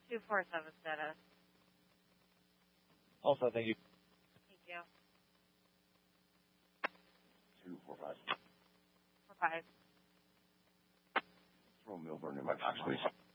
247 status. Also, thank you. Thank you. 245. 45. Throw Milburn in my box, please.